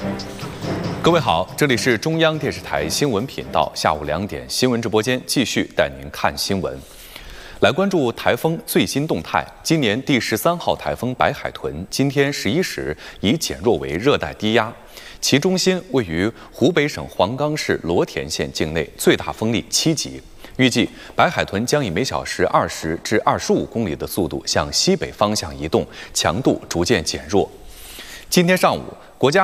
各位好，这里是中央电视台新闻频道，下午2点新闻直播间继续带您看新闻。来关注台风最新动态。今年第13号台风白海豚今天11时已减弱为热带低压，其中心位于湖北省黄冈市罗田县境内，最大风力7级。预计白海豚将以每小时20至25公里的速度向西北方向移动，强度逐渐减弱。今天上午，